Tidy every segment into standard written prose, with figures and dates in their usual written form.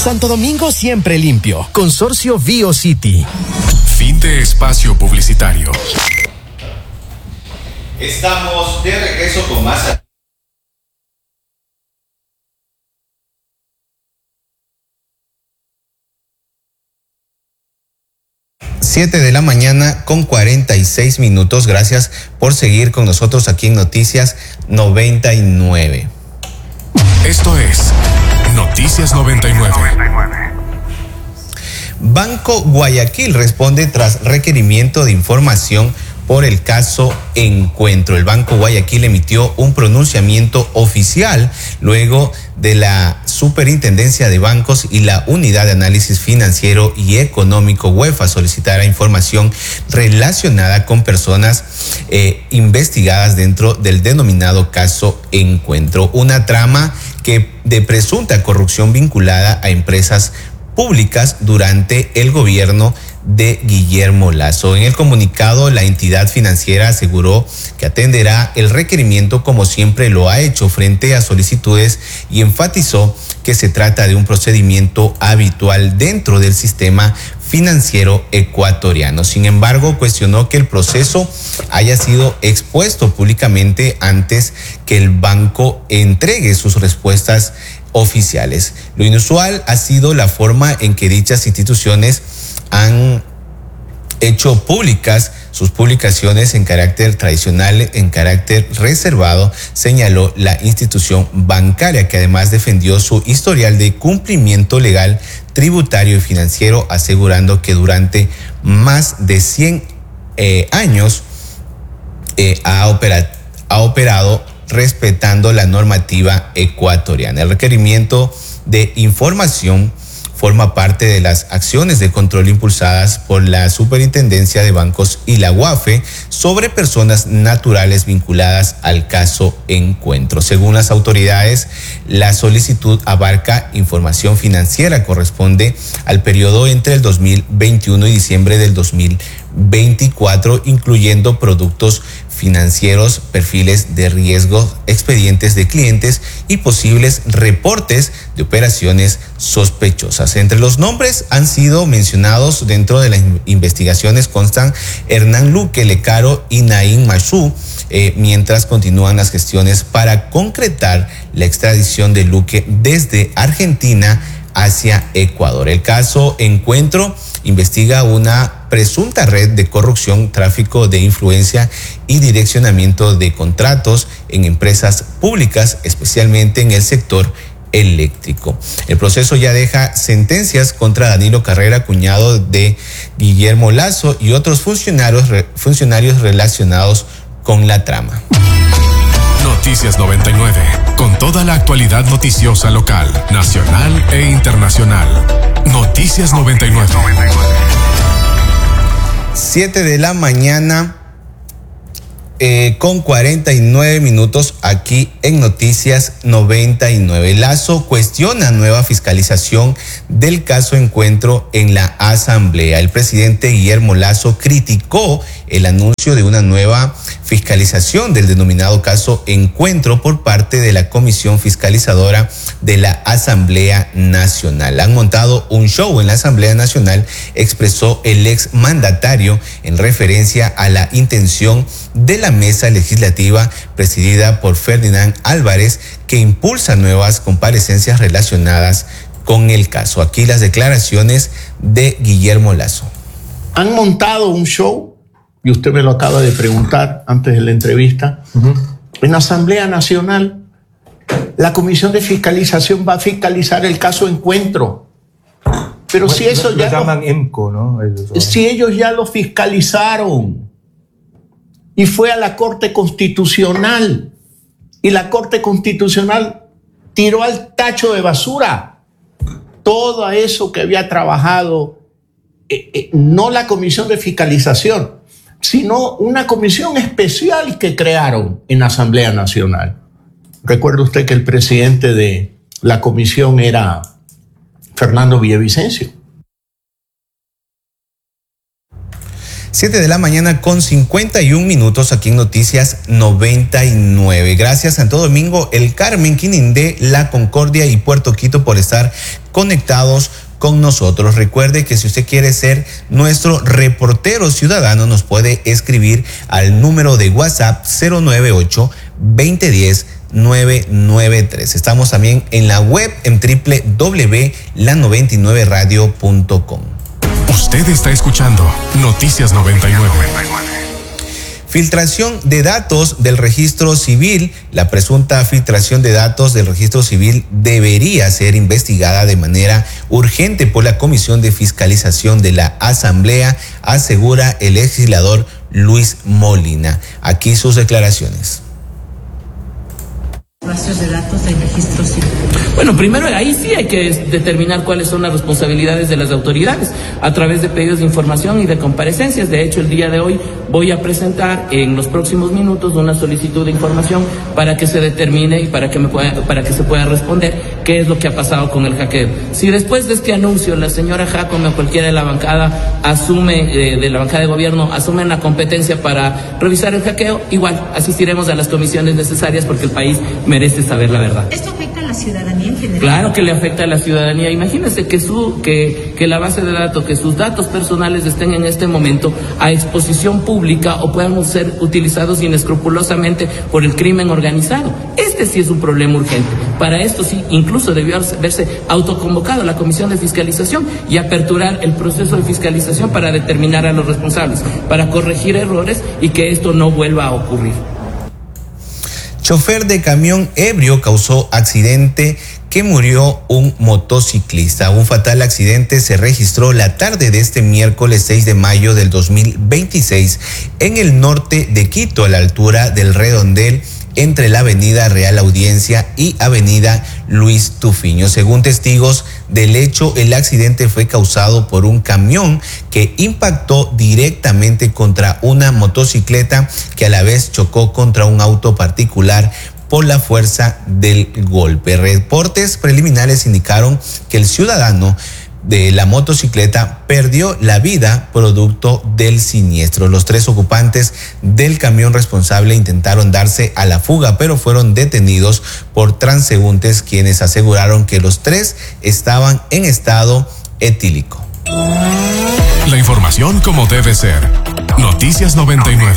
Santo Domingo siempre limpio. Consorcio BioCity. Fin de espacio publicitario. Estamos de regreso con más. 7 de la mañana con 46 minutos. Gracias por seguir con nosotros aquí en Noticias 99. Esto es Noticias 99. Banco Guayaquil responde tras requerimiento de información por el caso Encuentro. El Banco Guayaquil emitió un pronunciamiento oficial luego de la Superintendencia de Bancos y la Unidad de Análisis Financiero y Económico UEFA solicitara información relacionada con personas investigadas dentro del denominado caso Encuentro, una trama de presunta corrupción vinculada a empresas públicas durante el gobierno de Guillermo Lasso. En el comunicado, la entidad financiera aseguró que atenderá el requerimiento como siempre lo ha hecho frente a solicitudes y enfatizó que se trata de un procedimiento habitual dentro del sistema financiero ecuatoriano. Sin embargo, cuestionó que el proceso haya sido expuesto públicamente antes que el banco entregue sus respuestas oficiales. Lo inusual ha sido la forma en que dichas instituciones han hecho públicas sus publicaciones en carácter tradicional, en carácter reservado, señaló la institución bancaria, que además defendió su historial de cumplimiento legal, tributario y financiero, asegurando que durante más de 100 años ha operado respetando la normativa ecuatoriana. El requerimiento de información forma parte de las acciones de control impulsadas por la Superintendencia de Bancos y la UAFE sobre personas naturales vinculadas al caso Encuentro. Según las autoridades, la solicitud abarca información financiera, corresponde al periodo entre el 2021 y diciembre del 2024, incluyendo productos financieros, perfiles de riesgo, expedientes de clientes y posibles reportes de operaciones sospechosas. Entre los nombres han sido mencionados dentro de las investigaciones constan Hernán Luque Lecaro y Naín Machú, mientras continúan las gestiones para concretar la extradición de Luque desde Argentina hacia Ecuador. El caso Encuentro investiga una presunta red de corrupción, tráfico de influencia y direccionamiento de contratos en empresas públicas, especialmente en el sector eléctrico. El proceso ya deja sentencias contra Danilo Carrera, cuñado de Guillermo Lasso, y otros funcionarios relacionados con la trama. Noticias 99, con toda la actualidad noticiosa local, nacional e internacional. Noticias 99. 7 de la mañana con 49 minutos aquí en Noticias 99. Lasso cuestiona nueva fiscalización del caso Encuentro en la Asamblea. El presidente Guillermo Lasso criticó el anuncio de una nueva fiscalización del denominado caso Encuentro por parte de la Comisión Fiscalizadora de la Asamblea Nacional. Han montado un show en la Asamblea Nacional, expresó el ex mandatario en referencia a la intención de la mesa legislativa presidida por Ferdinand Álvarez, que impulsa nuevas comparecencias relacionadas con el caso. Aquí las declaraciones de Guillermo Lasso. Han montado un show, y usted me lo acaba de preguntar antes de la entrevista, en la Asamblea Nacional. La Comisión de Fiscalización va a fiscalizar el caso Encuentro. Pero si eso ya lo llaman EMCO, ¿no? Si ellos ya lo fiscalizaron y fue a la Corte Constitucional y la Corte Constitucional tiró al tacho de basura todo eso que había trabajado, no la Comisión de Fiscalización, sino una comisión especial que crearon en la Asamblea Nacional. Recuerda usted que el presidente de la comisión era Fernando Villavicencio. 7 de la mañana con 51 minutos aquí en Noticias 99. Gracias Santo Domingo, El Carmen, Quinindé, La Concordia y Puerto Quito por estar conectados con nosotros. Recuerde que si usted quiere ser nuestro reportero ciudadano, nos puede escribir al número de WhatsApp 098-2010-993. Estamos también en la web en www.la99radio.com. Usted está escuchando Noticias 99. Filtración de datos del registro civil. La presunta filtración de datos del registro civil debería ser investigada de manera urgente por la Comisión de Fiscalización de la Asamblea, asegura el legislador Luis Molina. Aquí sus declaraciones. Bases de datos del registro civil. Bueno, primero ahí sí hay que determinar cuáles son las responsabilidades de las autoridades a través de pedidos de información y de comparecencias. De hecho, el día de hoy voy a presentar en los próximos minutos una solicitud de información para que se determine y para que se pueda responder qué es lo que ha pasado con el hackeo. Si después de este anuncio la señora Jacome o cualquiera de la bancada de la bancada de gobierno asumen la competencia para revisar el hackeo, igual asistiremos a las comisiones necesarias porque el país merece saber la verdad. ¿Esto afecta a la ciudadanía en general? Claro que le afecta a la ciudadanía. Imagínense que la base de datos, que sus datos personales estén en este momento a exposición pública o puedan ser utilizados inescrupulosamente por el crimen organizado. Este sí es un problema urgente. Para esto sí, incluso debió haberse autoconvocado la Comisión de Fiscalización y aperturar el proceso de fiscalización para determinar a los responsables, para corregir errores y que esto no vuelva a ocurrir. Chofer de camión ebrio causó accidente que murió un motociclista. Un fatal accidente se registró la tarde de este miércoles 6 de mayo del 2026 en el norte de Quito, a la altura del redondel entre la avenida Real Audiencia y avenida Luis Tufiño. Según testigos del hecho, el accidente fue causado por un camión que impactó directamente contra una motocicleta que a la vez chocó contra un auto particular por la fuerza del golpe. Reportes preliminares indicaron que el ciudadano de la motocicleta perdió la vida producto del siniestro. Los tres ocupantes del camión responsable intentaron darse a la fuga, pero fueron detenidos por transeúntes, quienes aseguraron que los tres estaban en estado etílico. La información como debe ser. Noticias 99.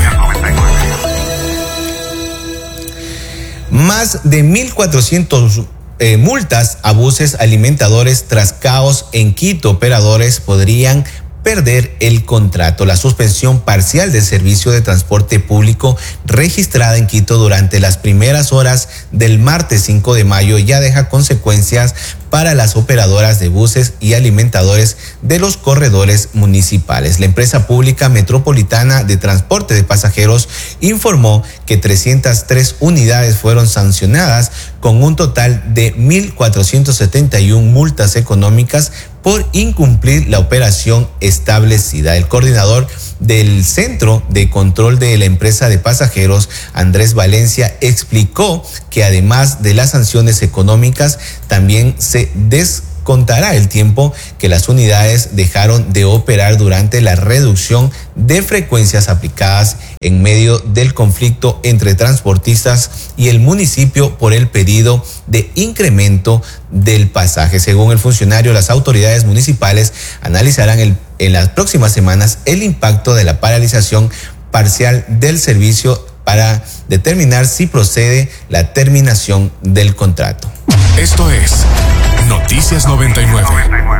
Más de 1.400 multas a buses alimentadores tras caos en Quito. Operadores podrían perder el contrato. La suspensión parcial del servicio de transporte público registrada en Quito durante las primeras horas del martes 5 de mayo ya deja consecuencias para las operadoras de buses y alimentadores de los corredores municipales. La empresa pública metropolitana de transporte de pasajeros informó que 303 unidades fueron sancionadas con un total de 1.471 multas económicas por incumplir la operación establecida. El coordinador del Centro de Control de la empresa de pasajeros, Andrés Valencia, explicó que además de las sanciones económicas, también se descontará el tiempo que las unidades dejaron de operar durante la reducción de frecuencias aplicadas en medio del conflicto entre transportistas y el municipio por el pedido de incremento del pasaje. Según el funcionario, las autoridades municipales analizarán en las próximas semanas el impacto de la paralización parcial del servicio para determinar si procede la terminación del contrato. Esto es Noticias 99.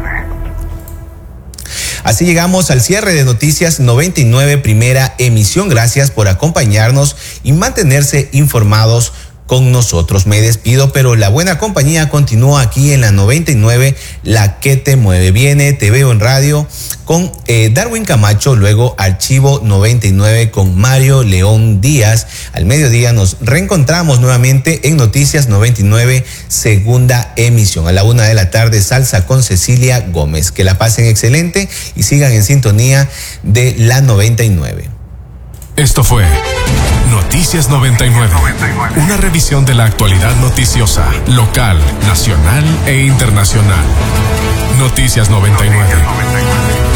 Así llegamos al cierre de Noticias 99, primera emisión. Gracias por acompañarnos y mantenerse informados con nosotros. Me despido, pero la buena compañía continúa aquí en la 99, la que te mueve. Viene Te Veo en Radio con Darwin Camacho, luego Archivo 99 con Mario León Díaz. Al mediodía nos reencontramos nuevamente en Noticias 99, segunda emisión. A la 1 de la tarde, Salsa con Cecilia Gómez. Que la pasen excelente y sigan en sintonía de la 99. Esto fue Noticias 99, una revisión de la actualidad noticiosa, local, nacional e internacional. Noticias 99.